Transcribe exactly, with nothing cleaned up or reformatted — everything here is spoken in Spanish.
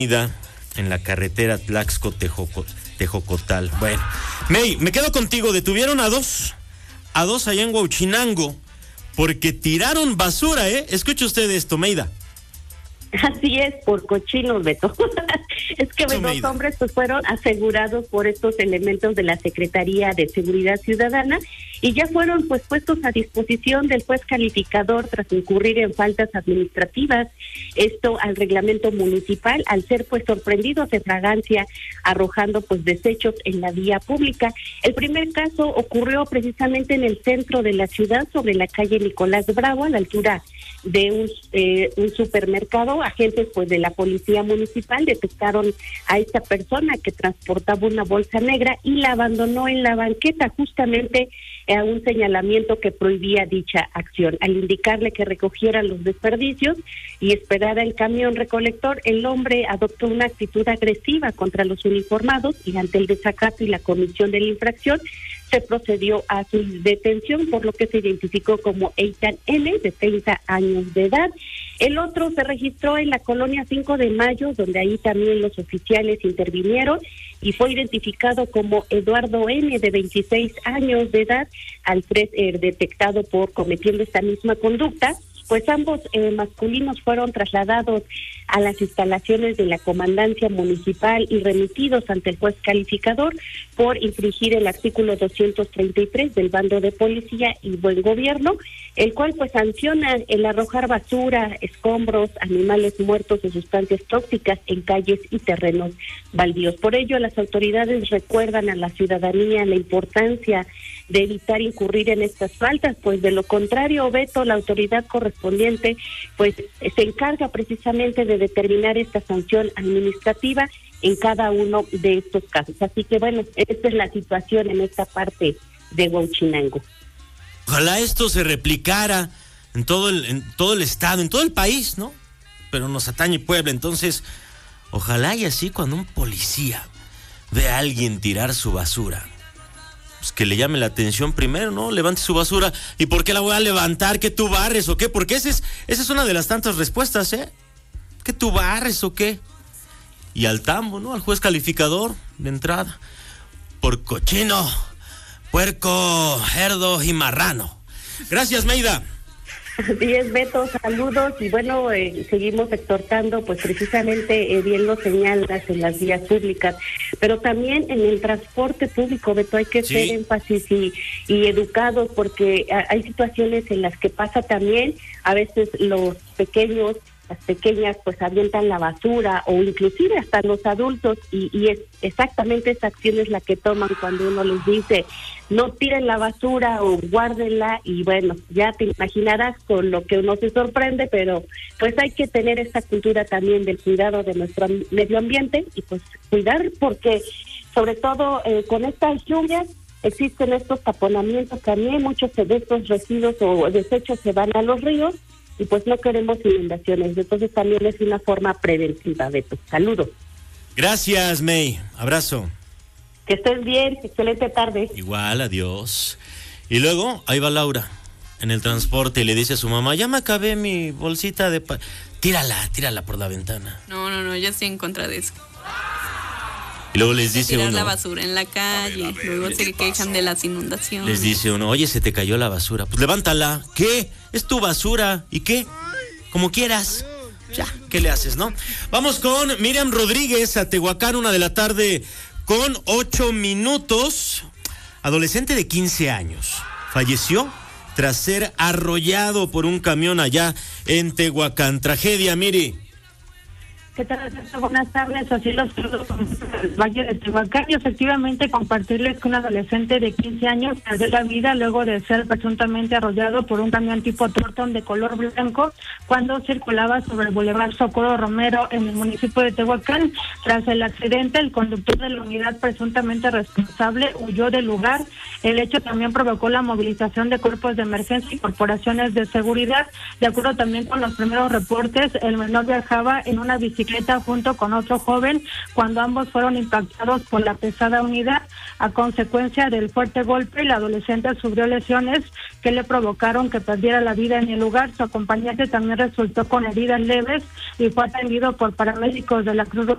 en la carretera Tlaxco-Tejocotal. Bueno, May, me quedo contigo. Detuvieron a dos, a dos allá en Huauchinango, porque tiraron basura, ¿eh? Escuche usted esto, Meida. Así es, por cochinos, Beto. Es que los dos hombres pues fueron asegurados por estos elementos de la Secretaría de Seguridad Ciudadana y ya fueron pues puestos a disposición del juez calificador tras incurrir en faltas administrativas. Esto al reglamento municipal, al ser pues sorprendidos de fragancia, arrojando pues desechos en la vía pública. El primer caso ocurrió precisamente en el centro de la ciudad, sobre la calle Nicolás Bravo, a la altura de un, eh, un supermercado. Agentes pues de la policía municipal detectaron a esta persona que transportaba una bolsa negra y la abandonó en la banqueta, justamente a un señalamiento que prohibía dicha acción. Al indicarle que recogiera los desperdicios y esperara el camión recolector, el hombre adoptó una actitud agresiva contra los uniformados y ante el desacato y la comisión de la infracción se procedió a su detención, por lo que se identificó como Eitan N, de treinta años de edad. El otro se registró en la colonia cinco de mayo, donde ahí también los oficiales intervinieron, y fue identificado como Eduardo N, de veintiséis años de edad, al ser eh, detectado por cometiendo esta misma conducta. Pues ambos eh, masculinos fueron trasladados a las instalaciones de la comandancia municipal y remitidos ante el juez calificador por infringir el artículo doscientos treinta y tres del Bando de Policía y Buen Gobierno, el cual pues sanciona el arrojar basura, escombros, animales muertos o sustancias tóxicas en calles y terrenos baldíos. Por ello, las autoridades recuerdan a la ciudadanía la importancia de evitar incurrir en estas faltas, pues de lo contrario, Beto, la autoridad correspondiente pues se encarga precisamente de determinar esta sanción administrativa en cada uno de estos casos. Así que bueno, esta es la situación en esta parte de Huauchinango. Ojalá esto se replicara en todo el en todo el estado, en todo el país, ¿no? Pero nos atañe Puebla, entonces ojalá y así cuando un policía ve a alguien tirar su basura, pues que le llame la atención primero, ¿no? Levante su basura. ¿Y por qué la voy a levantar? ¿Que tú barres o qué? Porque ese es, esa es una de las tantas respuestas, ¿eh? ¿Que tú barres o qué? Y al tambo, ¿no? Al juez calificador de entrada. Por cochino, puerco, cerdo y marrano. Gracias, Meida. Así es, Beto, saludos, y bueno, eh, seguimos exhortando, pues precisamente, eh, bien lo señalas, en las vías públicas, pero también en el transporte público, Beto, hay que sí. hacer énfasis y, y educados, porque hay situaciones en las que pasa también, a veces los pequeños, las pequeñas pues avientan la basura, o inclusive hasta los adultos, y, y es exactamente esa acción es la que toman cuando uno les dice no tiren la basura o guárdenla, y bueno, ya te imaginarás con lo que uno se sorprende, pero pues hay que tener esta cultura también del cuidado de nuestro medio ambiente, y pues cuidar, porque sobre todo eh, con estas lluvias existen estos taponamientos también, muchos de estos residuos o desechos se van a los ríos, y pues no queremos inundaciones. Entonces también es una forma preventiva, Beto. Saludos. Gracias, May. Abrazo. Que estés bien, excelente tarde. Igual, adiós. Y luego, ahí va Laura, en el transporte, y le dice a su mamá, ya me acabé mi bolsita de... Pa-. Tírala, tírala por la ventana. No, no, no, yo estoy en contra de eso. Y luego les dice tirar uno... la basura en la calle, luego se quejan de las inundaciones. Les dice uno, oye, se te cayó la basura. Pues levántala. ¿Qué? Es tu basura. ¿Y qué? Como quieras. Ya, ¿qué le haces, no? Vamos con Miriam Rodríguez a Tehuacán, una de la tarde con ocho minutos. Adolescente de quince años. Falleció tras ser arrollado por un camión allá en Tehuacán. Tragedia, Miri. ¿Qué tal? Buenas tardes, así los saludos del Valle de Tehuacán, y efectivamente compartirles que un adolescente de quince años perdió la vida luego de ser presuntamente arrollado por un camión tipo Torton de color blanco cuando circulaba sobre el Boulevard Socorro Romero en el municipio de Tehuacán. Tras el accidente, el conductor de la unidad presuntamente responsable huyó del lugar. El hecho también provocó la movilización de cuerpos de emergencia y corporaciones de seguridad. De acuerdo también con los primeros reportes, el menor viajaba en una bicicleta junto con otro joven cuando ambos fueron impactados por la pesada unidad. A consecuencia del fuerte golpe, el adolescente sufrió lesiones que le provocaron que perdiera la vida en el lugar. Su acompañante también resultó con heridas leves y fue atendido por paramédicos de la Cruz Roja